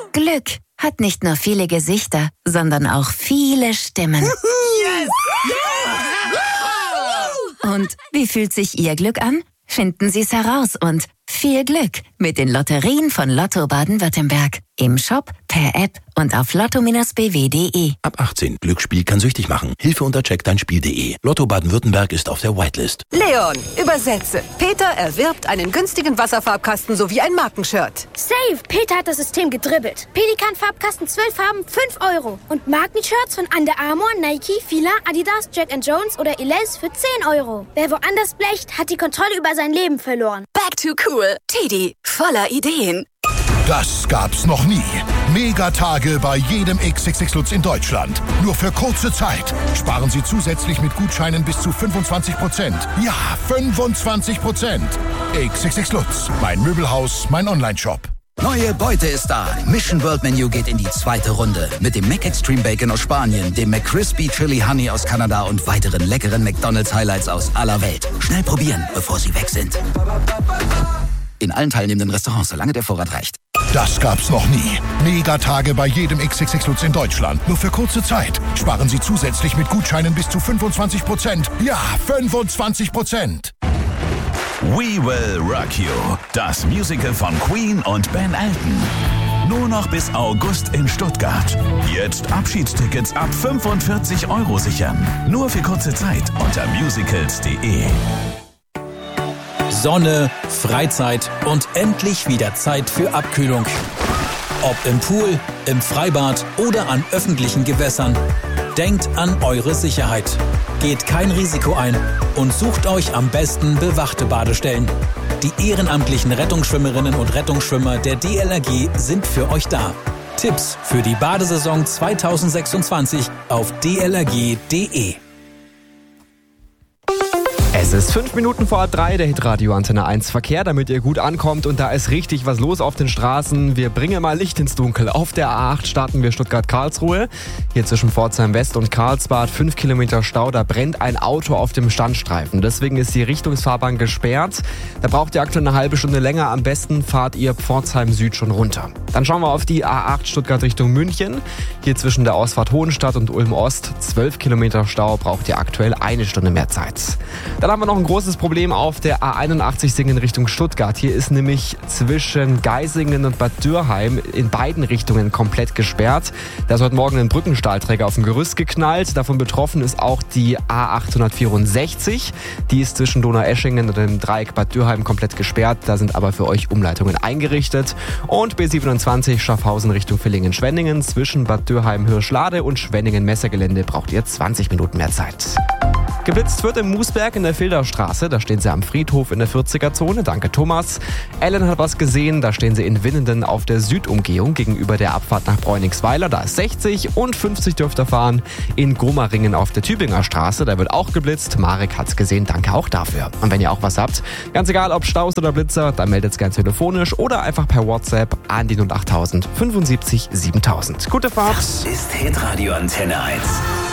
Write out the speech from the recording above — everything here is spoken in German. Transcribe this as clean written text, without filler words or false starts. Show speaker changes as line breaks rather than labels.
Glück hat nicht nur viele Gesichter, sondern auch viele Stimmen.
Yes!
Und wie fühlt sich Ihr Glück an? Finden Sie es heraus und viel Glück mit den Lotterien von Lotto Baden-Württemberg. Im Shop, per App und auf lotto-bw.de.
Ab 18. Glücksspiel kann süchtig machen. Hilfe unter checkdeinspiel.de. Lotto Baden-Württemberg ist auf der Whitelist.
Leon, übersetze. Peter erwirbt einen günstigen Wasserfarbkasten sowie ein Markenshirt.
Safe! Peter hat das System gedribbelt. Pelikan-Farbkasten 12 Farben, 5 €. Und Markenshirts von Under Armour, Nike, Fila, Adidas, Jack & Jones oder Elias für 10 €. Wer woanders blecht, hat die Kontrolle über sein Leben verloren.
Back to cool. Teddy, voller Ideen.
Das gab's noch nie. Megatage bei jedem XXX Lutz in Deutschland. Nur für kurze Zeit. Sparen Sie zusätzlich mit Gutscheinen bis zu 25%. Ja, 25%. XXX Lutz. Mein Möbelhaus, mein Onlineshop.
Neue Beute ist da. Mission World Menu geht in die zweite Runde. Mit dem McExtreme Bacon aus Spanien, dem McCrispy Chili Honey aus Kanada und weiteren leckeren McDonald's Highlights aus aller Welt. Schnell probieren, bevor sie weg sind. In allen teilnehmenden Restaurants, solange der Vorrat reicht.
Das gab's noch nie. Megatage bei jedem XXX Lutz in Deutschland. Nur für kurze Zeit. Sparen Sie zusätzlich mit Gutscheinen bis zu 25%. Ja, 25%.
We Will Rock You. Das Musical von Queen und Ben Elton. Nur noch bis August in Stuttgart. Jetzt Abschiedstickets ab 45 € sichern. Nur für kurze Zeit unter musicals.de.
Sonne, Freizeit und endlich wieder Zeit für Abkühlung. Ob im Pool, im Freibad oder an öffentlichen Gewässern. Denkt an eure Sicherheit. Geht kein Risiko ein und sucht euch am besten bewachte Badestellen. Die ehrenamtlichen Rettungsschwimmerinnen und Rettungsschwimmer der DLRG sind für euch da. Tipps für die Badesaison 2026 auf dlrg.de.
Es ist 5 Minuten vor 3, der Hitradio Antenne 1 Verkehr, damit ihr gut ankommt. Und da ist richtig was los auf den Straßen. Wir bringen mal Licht ins Dunkel. Auf der A8 starten wir Stuttgart-Karlsruhe. Hier zwischen Pforzheim West und Karlsbad 5 Kilometer Stau. Da brennt ein Auto auf dem Standstreifen. Deswegen ist die Richtungsfahrbahn gesperrt. Da braucht ihr aktuell eine halbe Stunde länger. Am besten fahrt ihr Pforzheim Süd schon runter. Dann schauen wir auf die A8 Stuttgart Richtung München. Hier zwischen der Ausfahrt Hohenstadt und Ulm Ost 12 Kilometer Stau. Braucht ihr aktuell eine Stunde mehr Zeit. Dann haben wir noch ein großes Problem auf der A81 Singen Richtung Stuttgart. Hier ist nämlich zwischen Geisingen und Bad Dürheim in beiden Richtungen komplett gesperrt. Da ist heute Morgen ein Brückenstahlträger auf dem Gerüst geknallt. Davon betroffen ist auch die A864. Die ist zwischen Donaueschingen und dem Dreieck Bad Dürheim komplett gesperrt. Da sind aber für euch Umleitungen eingerichtet. Und B27 Schaffhausen Richtung Villingen-Schwenningen. Zwischen Bad Dürheim-Hirschlade und Schwenningen-Messergelände braucht ihr 20 Minuten mehr Zeit. Geblitzt wird im Moosberg in der Filderstraße. Da stehen sie am Friedhof in der 40er-Zone. Danke, Thomas. Ellen hat was gesehen. Da stehen sie in Winnenden auf der Südumgehung gegenüber der Abfahrt nach Bräuningsweiler. Da ist 60 und 50 dürft ihr fahren. In Gomaringen auf der Tübinger Straße. Da wird auch geblitzt. Marek hat's gesehen. Danke auch dafür. Und wenn ihr auch was habt, ganz egal ob Staus oder Blitzer, dann meldet es gerne telefonisch oder einfach per WhatsApp an die 08000 75 7000. Gute Fahrt.
Das ist Hitradio Antenne 1.